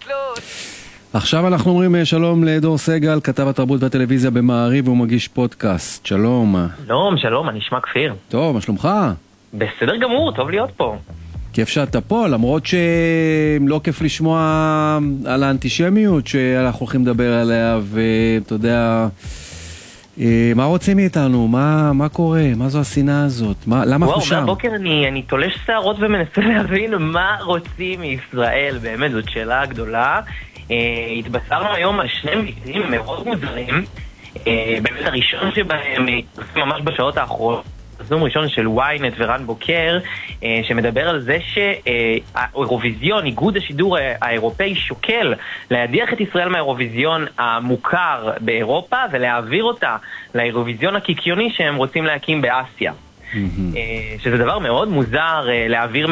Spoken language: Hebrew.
עכשיו אנחנו אומרים שלום לדור סגל, כתב התרבות והטלוויזיה במעריב, והוא מגיש פודקאסט. שלום. שלום, אני נשמע כפיר. טוב, מה שלומך? בסדר גמור, טוב להיות פה. כיף שאתה פה, למרות שלא כיף לשמוע על האנטישמיות שאנחנו הולכים לדבר עליה, ואתה יודע, מה רוצים מאיתנו? מה קורה? מה זו השנאה הזאת? למה אנחנו שם? מהבוקר אני תולש שערות ומנסה להבין מה רוצים מישראל, באמת, זאת שאלה גדולה. התבשרנו היום על שני מקרים מאוד מוזרים. באמת הראשון שבהם ממש בשעות האחרונות, זום ראשון של וויינט ורן בוקר, שמדבר על זה שהאירוויזיון, איגוד השידור האירופאי, שוקל להדיח את ישראל מהאירוויזיון המוכר באירופה ולהעביר אותה לאירוויזיון הקיקיוני שהם רוצים להקים באסיה. שזה דבר מאוד מוזר להעביר